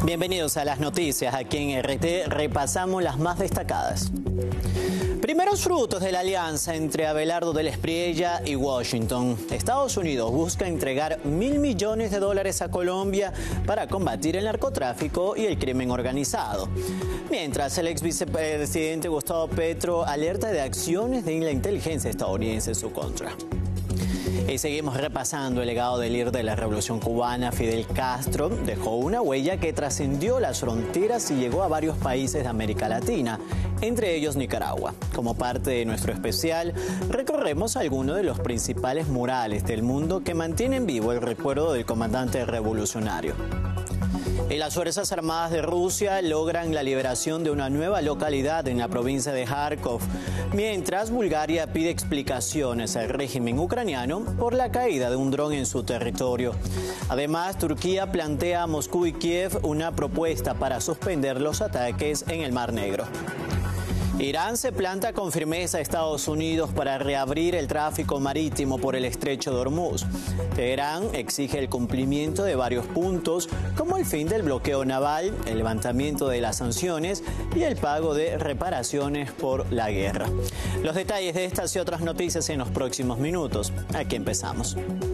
Bienvenidos a las noticias. Aquí en RT repasamos las más destacadas. Primeros frutos de la alianza entre Abelardo del Espriella y Washington. Estados Unidos busca entregar $1.000 millones a Colombia para combatir el narcotráfico y el crimen organizado. Mientras el ex vicepresidente Gustavo Petro alerta de acciones de la inteligencia estadounidense en su contra. Y seguimos repasando el legado del líder de la Revolución Cubana, Fidel Castro. Dejó una huella que trascendió las fronteras y llegó a varios países de América Latina, entre ellos Nicaragua. Como parte de nuestro especial, recorremos algunos de los principales murales del mundo que mantienen vivo el recuerdo del comandante revolucionario. Y las Fuerzas Armadas de Rusia logran la liberación de una nueva localidad en la provincia de Kharkov, mientras Bulgaria pide explicaciones al régimen ucraniano por la caída de un dron en su territorio. Además, Turquía plantea a Moscú y Kiev una propuesta para suspender los ataques en el Mar Negro. Irán se planta con firmeza a Estados Unidos para reabrir el tráfico marítimo por el estrecho de Hormuz. Teherán exige el cumplimiento de varios puntos, como el fin del bloqueo naval, el levantamiento de las sanciones y el pago de reparaciones por la guerra. Los detalles de estas y otras noticias en los próximos minutos. Aquí empezamos.